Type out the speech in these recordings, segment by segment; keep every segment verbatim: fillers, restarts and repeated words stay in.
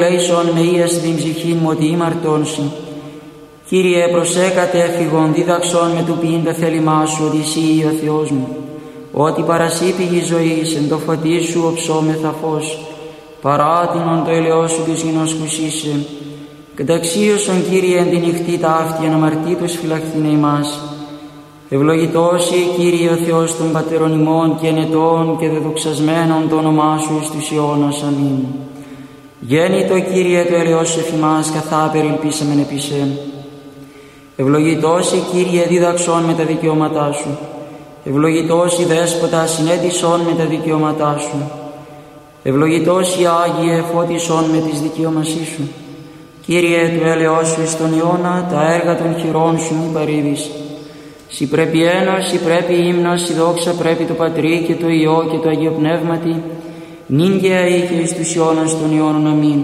Λέησον με ίας την ψυχήν μου ότι ήμαρτώνσι. Κύριε, προσέκατε εφηγον δίδαξον με του ποιήντα θέλημά σου ότι εσύ ο Θεός μου. Ότι παρασύ πηγή ζωής, εν το φωτί σου οψόμεθα φως. Παράτηνον το ελαιός σου της γινός κουσίσε. Καταξίωσον, Κύριε, εν τη νυχτή ταύτη, εν αμαρτήτως φυλαχθήνε ημάς. Ευλογητός η Κύριε ο Θεός των πατερών ημών και ενετών και δεδοξασμένων το όνομά σου εις τους αιώνας. Αμήν. Γέννητο, Κύριε, το ελαιός σου εφημάς, καθά περιλπίσαμεν επισέ. Ευλογητός η Κύριε, δίδαξον με τα δικαιώματά σου. Ευλογητός η Δέσποτα, συνέτησον με τα δικαιώματά σου. Ευλογητός η Άγιε, φώτισον με τις δικαιώμασή σου. Κύριε, το έλεος σου εις τον αιώνα, τα έργα των χειρών σου μη παρήδεις. Συ πρέπει ένος, συ πρέπει ύμνος, συ δόξα πρέπει το Πατρί και το Υιό και το Αγίο Πνεύματι, νυν και αεί και εις τους αιώνας των αιώνων. Αμήν.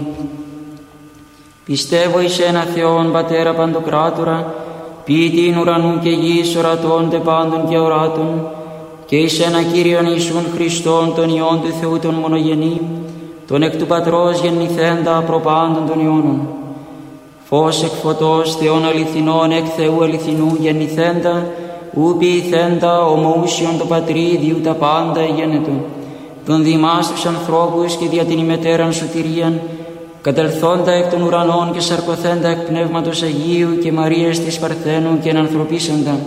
Πιστεύω εις ένα Θεόν, Πατέρα Παντοκράτορα, ποιητήν ουρανού και γης, ορατών τε πάντων και οράτων, και εις ένα Κύριον Ιησούν Χριστόν, τον Υιόν του Θεού τον μονογενή, τον εκ του Πατρός γεννηθέντα προπάντων των αιώνων. Φως εκ φωτός, Θεόν αληθινών, εκ Θεού αληθινού γεννηθέντα, ου ποιηθέντα, ομοούσιον το Πατρί, διού τα πάντα εγένετο. Τον διημάς τους ανθρώπους και δια την ημετέραν σωτηρίαν, κατελθόντα εκ των ουρανών και σαρκωθέντα εκ Πνεύματος Αγίου και Μαρίας της Παρθένου και ενανθρωπίσαντα.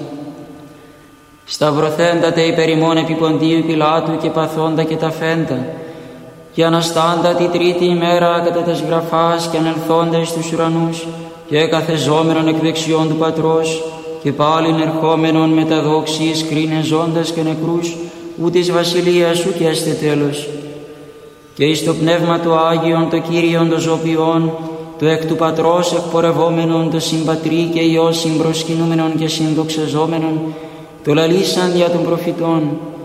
Σταυρωθέντα τε υπερ ημών επί Ποντίου Πιλάτου και παθόντα και ταφέντα, και αναστάντα τη τρίτη ημέρα κατά τας γραφάς και ανελθόντα εις τους ουρανούς και καθεζόμενον εκ δεξιών του Πατρός και πάλιν ερχόμενον με τα δόξης κρίνε ζώντας και νεκρούς, ου της βασιλείας σου και έστε τέλος. Και εις το Πνεύμα του Άγιον το Κύριον το ζωπιόν, το εκ του Πατρός εκπορευόμενον, το συμπατρί και Υιός συμπροσκυνούμενον και συνδοξαζόμενον, το λαλήσαν δια των προφητών,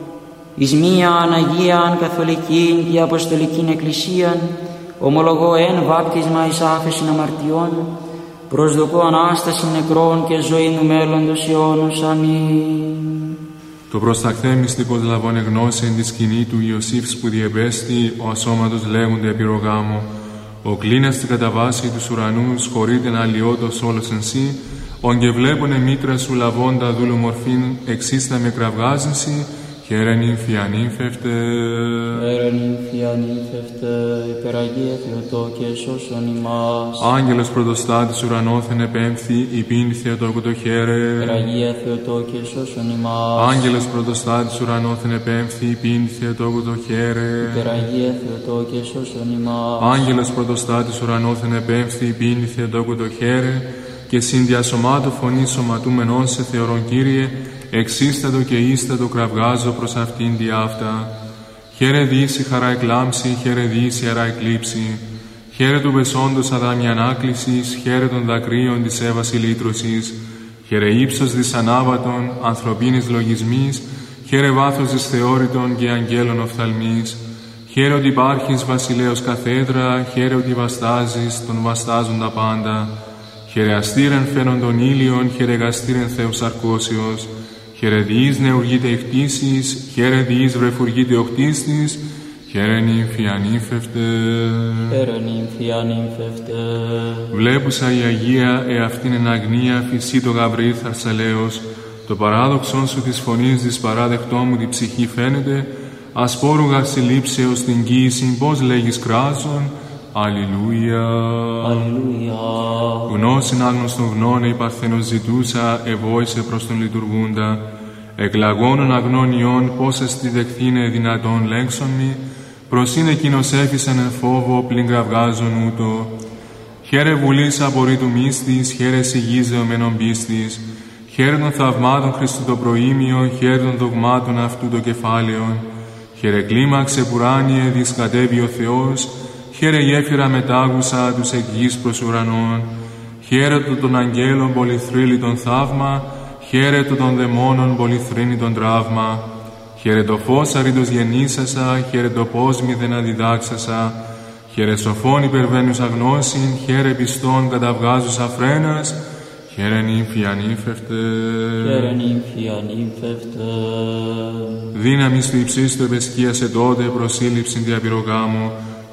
εις μίαν Αγίαν Καθολικήν και Αποστολικήν Εκκλησίαν, ομολογώ εν βάπτισμα εις άφεσιν αμαρτιών, προσδοκώ Ανάσταση νεκρών και ζωή του μέλλοντος αιώνος. Αμήν. Το προσταχθέ μυστικός λαβών εγνώση εν τη σκηνή του Ιωσήφ που διεμπέστη, ο ασώματος λέγονται επιρογάμο. Ο κλίνας την καταβάση τους ουρανούς, χωρείται να αλλοιώτος όλος εν σύ, ον και βλέπουνε μήτρα σου λαβώντα δούλου μορφήν, εξίστα με κραυγάζυνσι, χαίρεν ύμφη ανήμφευτε. Χαίρεν ύμφη ανήμφευτε, υπεραγία Θεοτό και σώσον ημάς. Άγγελος πρωτοστάτης ουρανόθεν επέμφθη, υπήν Θεοτόκου το χαίρε. Υπεραγία Θεοτό και σώσον ημάς. Άγγελος πρωτοστάτης ουρανόθεν επέμφθη, υπήν Θεοτόκου το χαίρε. Υπεραγία Θεοτό και σώσον ημάς. Άγγελος πρωτοστάτης ουρανόθεν επέμφθη, υπήν Θεοτόκου το χαίρε. Και συνδιασωμάτου φωνή σωματούμενον σε θεωρών Κύριε, εξίστατο και ίστατο κραυγάζω προς αυτήν τη αυτά. Χαίρε δύση χαρά εκλάμψη, χαίρε δύση αρά εκλείψη. Χαίρε του πεσόντος αδάμια ανάκλησης, χαίρε των δακρύων της έβαση λύτρωσης. Χαίρε ύψος δυσανάβατον, ανθρωπίνης λογισμής, χαίρε βάθος της θεώρητων και αγγέλων οφθαλμής. Χαίρε ότι υπάρχεις βασιλέως καθέδρα, χαίρε ότι βαστάζεις, τον βαστάζουν τα πάντα. Χαίρε αστήρεν φαίνον των ήλιων, χαίρε γαστήρεν Θεός αρκώσεως. Χαίρε διείς νεουργείται εκτίσεις, χαίρε διείς βρεφουργείται οκτίστης, χαίρε νύμφη ανήμφευτε. Χαίρε νύμφη ανήμφευτε. Βλέπουσα η Αγία εαυτήν εν αγνία φυσί το Γαβριήλ Θαρσαλέος, το παράδοξον σου της φωνής της παράδεκτό μου τη ψυχή φαίνεται, ασπόρου γαρσιλήψεως την κοίησιν πώς λέγεις κράζον. Αλληλούια. Αλληλούια. Γνώσιν άγνωστον γνώνε η Παρθένος ζητούσα, ευόησε προς τον λειτουργούντα. Εκλαγώνων αγνών ιών, πώς εστι δεχθήνε δυνατόν λέξον μη, προς είναι εκείνος έφυσεν εν φόβο, πλην κραυγάζον ούτω. Χαίρε βουλής απορρίτου μύστης, χαίρε σιγής δεωμένων πίστης, χαίρε των θαυμάτων Χριστού το προήμιο, χαίρε των δογμάτων αυτού το κεφάλαιον. Χαίρε κλίμαξε πουράνιε, δισκατεύει ο Θεός, χαίρε γέφυρα μετάγουσα τους εκ γης προς ουρανών. Χαίρε το των αγγέλων πολυθρύλιτον θαύμα, χαίρε το των δαιμόνων πολυθρύνητον τραύμα. Χαίρε το φως αρήτως γεννήσασα, χαίρε το πώς μη δεν αδιδάξασα. Χαίρε σοφών υπερβαίνουσα γνώσιν, χαίρε πιστών καταβγάζουσα φρένας. Χαίρε νύμφη ανήμφευτε. Χαίρε νύμφη ανήμφευτε. Δύναμις του υψίστου επεσκίασε τότε προσήλυψην δια πυρογάμου,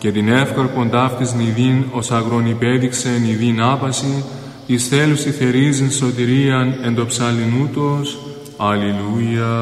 και την εύκαρπον ταύτης νηδίν ως αγρόν υπέδειξε νηδίν άπαση, εις θέλουσι θερίζειν σωτηρίαν εν το ψαλινούτος. Αλληλούια.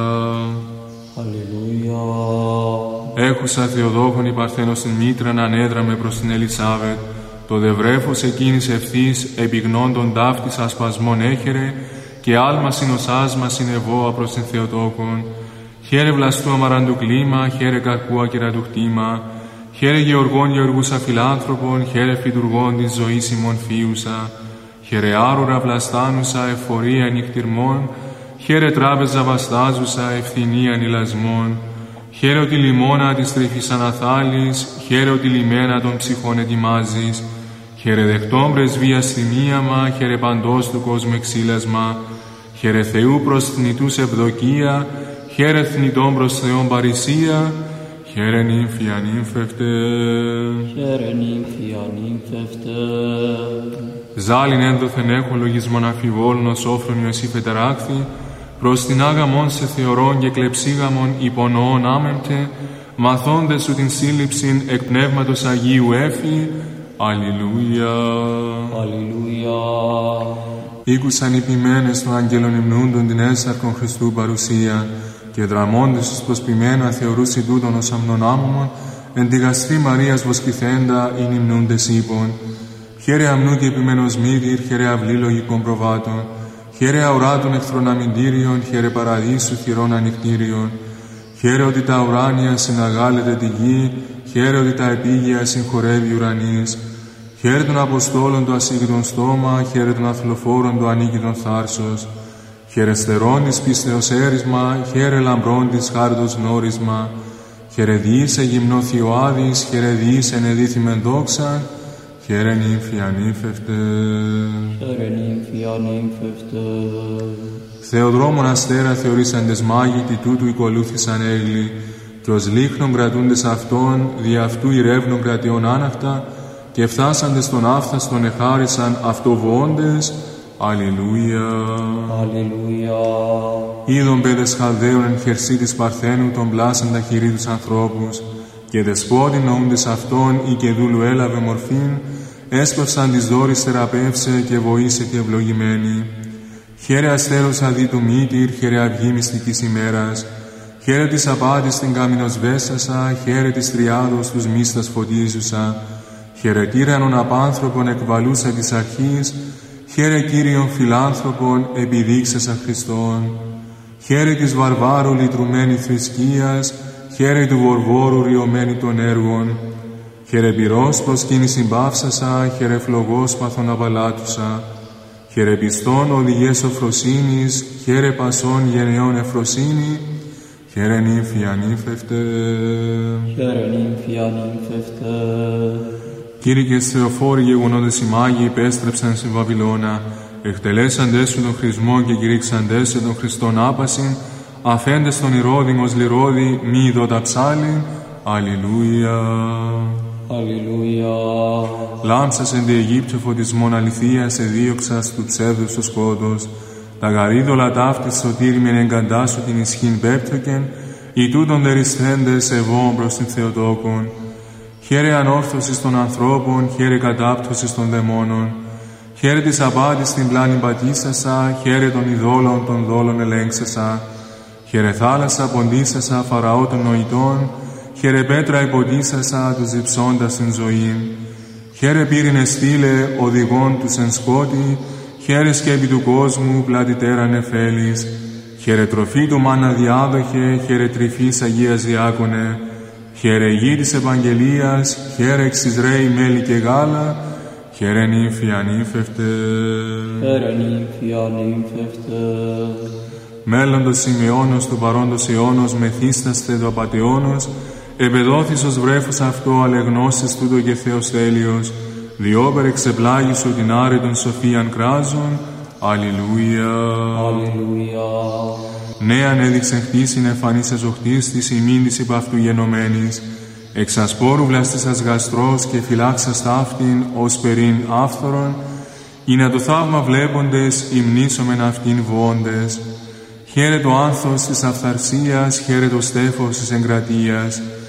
Αλληλούια. Έχουσα Θεοδόχον η Παρθένος την μήτραν ανέδραμε προς την Ελισάβετ, το δευρέφος εκείνης ευθύς επιγνώντων ταύτης ασπασμών έχερε, και άλμα συνοσάσμα συνεβόα προς την Θεοτόκον. Χαίρε βλαστού αμαραντου κλίμα, χαίρε κακού ακεράτου χτήμα, χαίρε γεωργών γεωργούσα φιλάνθρωπων, χαίρε φυτουργών της ζωής ημών φίουσα, χαίρε άρουρα βλαστάνουσα εφορία νυχτυρμών, χαίρε τράπεζα βαστάζουσα ευθυνία νηλασμών, χαίρε ότι λιμώνα της τρυφής αναθάλης, χαίρε ότι λιμένα των ψυχών ετοιμάζεις, χαίρε δεχτών πρεσβεία θυμίαμα, χαίρε παντός του κόσμου εξήλασμα, χαίρε Θεού προς θνητούς ευδοκία, χαίρε θνητών προς Θεόν παρησία, χαίρε νύμφη ανύμφευτε. Χαίρε νύμφη ανύμφευτε. Ζάλιν ένδοθεν έχω λογισμον αφιβόλων ως όφρονιο εσύ πετεράκθη, προς την άγαμον σε θεωρών και κλεψίγαμον υπονοών άμεμπτε, μαθώντες σου την σύλληψην εκ πνεύματος Αγίου έφη. Αλληλούια. Αλληλούια. Ήκουσαν οι ποιμένες των αγγέλων υμνούντων την έσαρκον Χριστού παρουσία, και δραμώντες τους προσποιμένου αθεωρούσι τούτον ως αμνονάμωμον, εν τη γαστρή Μαρίας βοσκηθέντα ειν υμνούντες ύπων. Χαίρε αμνούτη επιμένος μύδυρ, χαίρε αυλή λογικών προβάτων, χαίρε αουράτων εχθρών αμυντήριων, χαίρε παραδείσου χειρών ανοιχτήριων. Χαίρε ότι τα ουράνια συναγάλεται τη γη, χαίρε ότι τα επίγεια συγχωρεύει ουρανής. Χαίρε των Αποστόλων το ασύγκητον στόμα, χαίρε των αθλοφόρων το ανίκητον θάρσος. Χαίρε στερών της πίστεως έρισμα, χαίρε λαμπρών της χάριτος γνώρισμα. Χαίρε διήσε γυμνό Θειοάδης, χαίρε διήσε ενεδίθημεν δόξα, χαίρε νύμφη ανύμφευτε. Χαίρε νύμφη ανύμφευτε. Θεοδρόμων αστέρα θεωρήσαντες μάγοι, τι τούτου οικολούθησαν έγλοι, και ως λίχνων κρατούντες αυτών, δι' αυτού ηρεύνων κρατιών άναχτα, και φτάσαντες τον άφθαστον εχάρισαν αυτοβοώντες. Αλληλούια. Αλληλούια. Είδον παιδες Χαλδαίων εν χερσί της Παρθένου των πλάσαν τα χειρί τους ανθρώπους, και δεσπότην νοούντες αυτών ή και δούλου έλαβε μορφήν, έσπευσαν της δόρης θεραπεύσε και βοήσε τη ευλογημένη. Χαίρε αστέρος αδί του μύτηρ, χαίρε αυγή μυστικής ημέρας, χαίρε της απάτης την κάμινος βέσασα, χαίρε της τριάδος τους μίστας φωτίζουσα, χαίρε τύρανον απάνθρωπον εκβαλούσα της αρχής, χαίρε Κύριον φιλάνθρωπον επιδείξασα Χριστόν, χαίρε της βαρβάρου λυτρουμένη θρησκείας, χαίρε του βορβόρου ριωμένη των έργων, χαίρε πυρός προσκύνησιν παύσασα, χαίρε φλογός παθον απαλάτουσα, χαίρε πιστών οδηγές σοφροσύνης, χαίρε πασών γενεών εφροσύνη, χαίρε νύμφη ανύμφευτε. Χαίρε νύμφη ανύμφευτε. Κήρυκες Θεοφόροι γεγονότες οι μάγοι υπέστρεψαν στη Βαβυλώνα, εκτελέσαντες σου τον χρησμό και κηρύξαντες σε τον Χριστόν άπασιν, αφέντες τον ηρώδημος λιρόδι μη ειδώτα ψάλιν. Αλληλούια. Αλληλούια. Λάμψας εν τη Αιγύπτιο φωτισμόν αληθείας εδίωξας του ψεύδους το σκότος, τα γαρίδωλα ταύτης σωτήριμεν εγκαντάσου την ισχύν πέπτωκεν, οι τούτον δερισθέντες ευών προς την Θεοτόκον. Χαίρε ανόρθωσης των ανθρώπων, χαίρε κατάπτωσης των δαιμόνων. Χαίρε της απάτης την πλάνη πατήσασα, χαίρε των ειδόλων των δόλων ελέγξασα. Χαίρε θάλασσα ποντίσασα, φαραώ των νοητών, χαίρε πέτρα υποτίσασα, τους διψώντας την ζωήν. Χαίρε πύρινε στήλε, οδηγών τους εν σκότη, χαίρε σκέπη του κόσμου, πλατητέρα νεφέλης. Χαίρε τροφή του μάνα διάδοχε, χαίρε τρυφής Αγίας Διάκονε. Χαίρε γη της Ευαγγελίας, χαίρε εξ Ισραήλ μέλι και γάλα, χαίρε νύμφη ανύμφευτε. Χαίρε νύμφη ανύμφευτε. Μέλλοντος σημειώνος του παρόντος αιώνος, μεθύσταστε το απατεώνος, εμπεδόθης ως βρέφος αυτό, αλεγνώσεις τούτο και Θεός τέλειος, διόπερ εξεπλάγησου την άρετον σοφίαν κράζων. Αλληλούια. Αλληλούια. Νέαν έδειξε χτίσιν εμφανής εζοχτής της ημίν της υπ' αυτού γενομένης, εξ ασπόρου βλαστήσας γαστρός και φυλάξας ταύτην ως περίν άφθορον, ή να το θαύμα βλέποντες υμνήσομεν αυτήν βοώντες. Χαίρε το άνθος της αυθαρσίας, χαίρε το στέφος της εγκρατείας,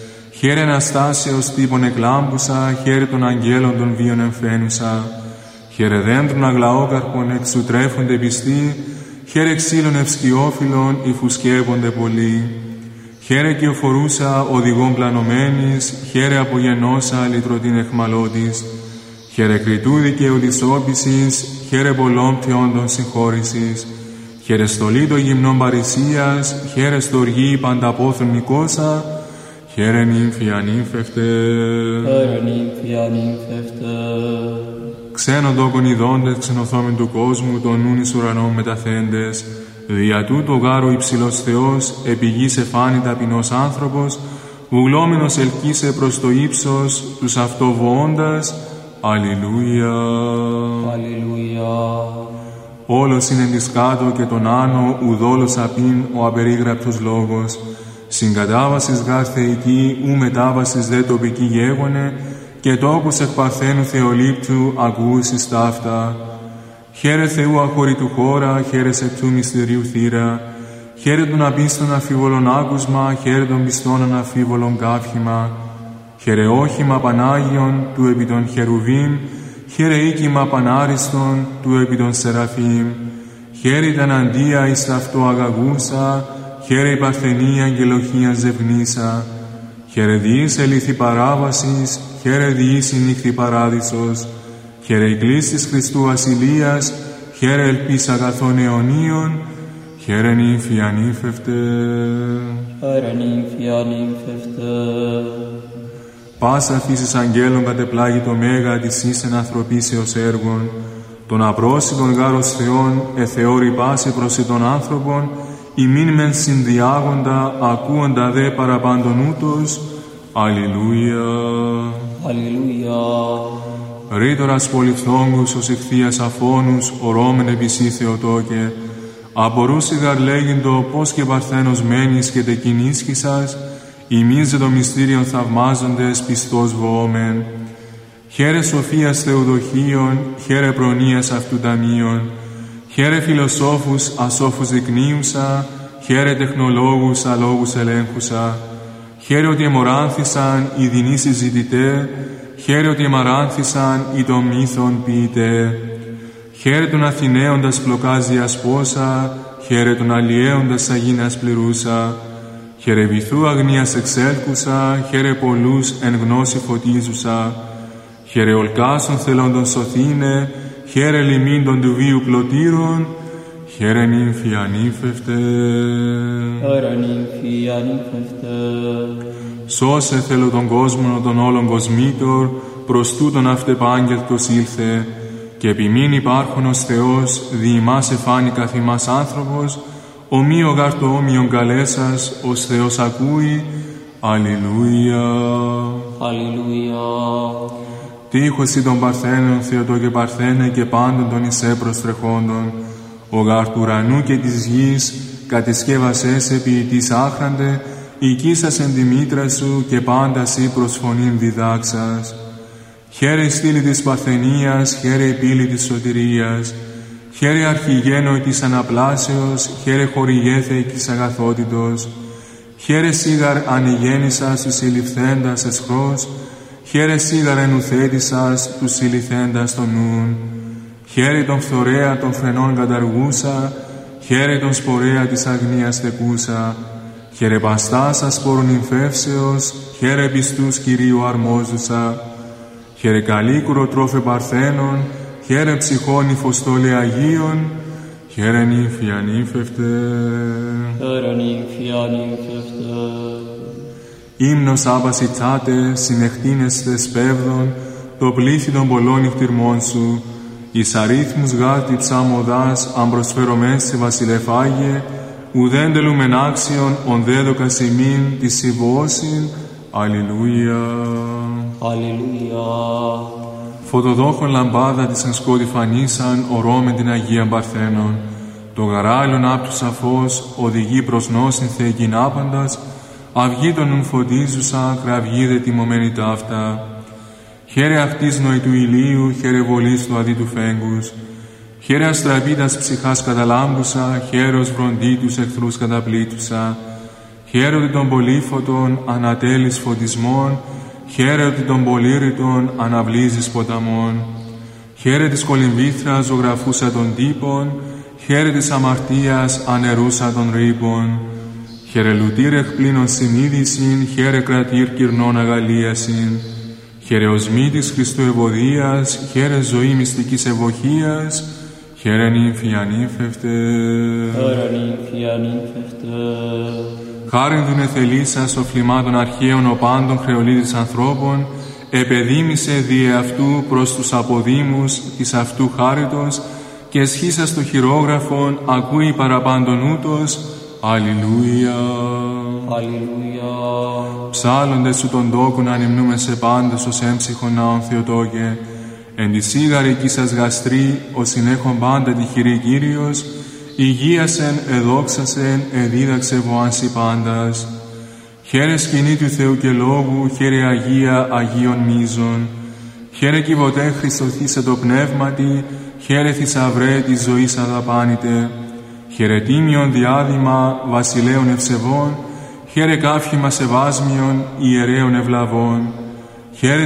Χαίρε Αναστάσεως τύπων εκλάμπουσα, χαίρε των αγγέλων των βίων εμφαίνουσα. Χαίρε δέντρων αγλαόκαρπων εξουτρέφονται πιστοί, χαίρε ξύλων ευσκιόφυλλων υφουσκεύονται πολλοί. Χαίρε κυοφορούσα οδηγών πλανωμένης, χαίρε απογενώσα λυτρωτήν εχμαλώτης. Χαίρε κριτού δικαίου της όπισης, χαίρε πολλών πτιόντων συγχώρησης. Χαίρε στολή των γυμνών παρησίας, χαίρε στοργή πανταπόθων Νικόσα, χαίρε νύμφη ανύμφευτε. Χαίρε νύμφη ανύμφευτε. Ξένον τόκον ειδώντες ξενοθόμεν του κόσμου, των νουν εις ουρανών μεταθέντες. Δια τούτο γάρου υψηλός Θεός, επί γης εφάνη ταπεινός άνθρωπος, βουλόμενος ελκύσε προς το ύψος, τους αυτοβοώντας. Αλληλούια. Αλληλούια. Όλος είναι της κάτω και τον άνω, ουδόλος απειν ο απερίγραπτος λόγος. Συγκατάβασης γάρ θεϊκή, ου μετάβασης δε τοπική γέγονε, και τόκους εκ παρθένου Θεολήπτου ακούσεις ταύτα. Χαίρε Θεού αχωρητού χώρα, χαίρε σε πτού μυστηρίου θύρα. Χαίρε των απίστων αφίβολων άκουσμα, χαίρε των πιστών αναφίβολων κάφημα. Χαίρε όχημα Πανάγιον του επί των χερουβίμ, χαίρε οίκημα Πανάριστον του επί των Σεραφείμ. Χαίρε τα αντία εις ταυτό αγαγούσα, χαίρε η παρθενή αγγελοχία ζευνήσα. Χαίρε διείς ελήθη παράβασης, χαίρε διείς η νύχτη παράδεισος. Χαίρε η κλίστης Χριστού ασυλίας, χαίρε ελπίς αγαθών αιωνίων, χαίρε νύμφη ανύμφευτε. Χαίρε νύμφη ανύμφευτε. Πάσα φύσης αγγέλων κατεπλάγει το μέγα της ίσεν ανθρωπίσεως έργων, των απρόσιτων γάρος Θεών εθεώρη πάση προς των άνθρωπων, ημίν μεν συνδιάγοντα, ακούοντα δε παραπάντων ούτως. Αλληλούια. Αλληλούια. Ρήτορας πολυφθόγκους ως ηχθείας αφώνους, ορώμεν επισή Θεοτόκε. Απορούσι γαρ λέγειν-το πώς και παρθένος μένεις και τεκειν ίσχυσας, ημίζε το μυστήριον θαυμάζοντες πιστός βοόμεν. Χαίρε σοφίας Θεοδοχίων, χαίρε προνοίας αυτού ταμείων. Χαίρε φιλοσόφους ασόφους δεικνύουσα, χαίρε τεχνολόγους αλόγους ελέγχουσα. Χαίρε ότι εμοράνθησαν οι δεινοί συζητητέ, χαίρε ότι εμαράνθησαν οι των μύθων ποιητέ. Χαίρε των Αθηναίοντας πλοκάς διασπόσα, χαίρε των αλλιέοντας αγίνας πληρούσα. Χαίρε βυθού αγνίας εξέλκουσα, χαίρε πολλούς εν γνώση φωτίζουσα. Χαίρε ολκάσων θελόντων σωθήνε, χαίρε λιμήν των του βίου πλωτήρων, χαίρε νύμφη ανύμφευτε. Χαίρε νύμφη ανύμφευτε. Σώσε θέλω τον κόσμο των όλων κοσμήτων, προς τούτον αυτεπάγγελτος ήλθε, και επιμήν υπάρχον ως Θεός, δι' ημάς εφάνει καθ' ημάς άνθρωπος, ομοίο γάρ το όμοιον καλέσας, ως Θεός ακούει. Αλληλούια. Αλληλούια. Τύχωση των Παρθένων, Θεοτό και Παρθένε, και πάντων των εισέ προστρεχόντων, ο γάρ του ουρανού και της γης, κατεσκεύασές επί της άχραντε, οικίσας εν τη μήτρα σου και πάντα σύ προς φωνήν διδάξας. Χαίρε η στήλη της Παρθενίας, χαίρε η πύλη της σωτηρίας, χαίρε αρχηγένoi της αναπλάσεως, χαίρε χορηγέθε της αγαθότητος, χαίρε σίγαρ ανηγέννησας τους συλληφθέντας εσχρός, χαίρε σίγαρ ενουθέτησας τους συλληφθέντας των νουν, χαίρε τον φθορέα των φρενών καταργούσα, χαίρε τον σπορέα της αγνίας τεκούσα, χαίρε παστάσα σπόρων νυμφεύσεως, χαίρε πιστούς Κυρίου αρμόζουσα, χαίρε καλίκουρο τρόφε Παρθένων, χαίρε ψυχών υφοστόλε Αγίων, χαίρε νύμφη ανύμφευτε. Χαίρε νύμφη ανύμφευτε. Ύμνος άπασιτσάτε, συνεχτίνεστε σπέβδον, το πλήθη των πολλών νυχτυρμών σου, εις αρίθμους γάρτη ψάμοδάς, αν προσφέρομες σε βασιλεφάγε, ουδέν τελούμεν άξιον, ον δέδοκας ημίν της συμβώσιν. Αλληλούια. Αλληλούια. Φωτοδόχον λαμπάδα της εν σκότη φανίσαν, ορώμεν την Αγία Παρθένων. Το γαράλιον άπτου σαφώς, οδηγεί προς νόσιν θεεκήν άπαντας, αυγή των νουν φωτίζουσα, κραυγή δε τιμωμένη ταύτα. Χαίρε αυτής νοη του ηλίου, χαίρε βολής του αδί του φέγγους. Χαίρε αστραπίτας ψυχάς καταλάμπουσα, χαίρος βροντί τους εχθρούς καταπλήτουσα. χαίρονται των πολύφωτων ανατέλεις φωτισμών, χαίρονται των πολύρητων αναβλύζεις ποταμών. Χαίρε της κολυμβήθρας ζωγραφούσα των τύπων, χαίρε της αμαρτίας ανερούσα των ρήπων. Χαίρε λουτήρ εκπλήνων συνείδησιν, χαίρε κρατήρ κυρνών αγαλίασιν. Χαίρε οσμή της Χριστού ευωδίας, χαίρε ζωή μυστικής ευωχίας, χαίρε νύμφη ανύμφευτε. Χαίρε νύμφη ανύμφευτε. Χάριν δουν εθελήσας ο φλιμάτων αρχαίων ο πάντων χρεολίδης ανθρώπων, επεδίμησε διε αυτού προς τους αποδήμους της αυτού χάριτος και εσχίσας το χειρόγραφον ακούει παραπάντων ούτως. Αλληλούια. Αλληλούια. Ψάλλοντες σου τον τόκον ανυμνούμε σε πάντες ως έμψυχον ναόν Θεοτόκε. Εν τη σίγαρη σας γαστρή, ο συνέχον πάντα τη χειρή Κύριος, υγείασεν, εδόξασεν, εδίδαξε βοάνσι πάντας. Χαίρε σκηνή του Θεού και Λόγου, χαίρε Αγία Αγίων Μίζων. Χαίρε κυβωτέ Χριστοθήσε το πνεύματι, χαίρε θησαυρέ της ζωής αδαπάνητε. Χαίρε τίμιον διάδημα βασιλέων ευσεβών, χαίρε κάφημα σεβάσμιον ιερέων ευλαβών. Χαίρε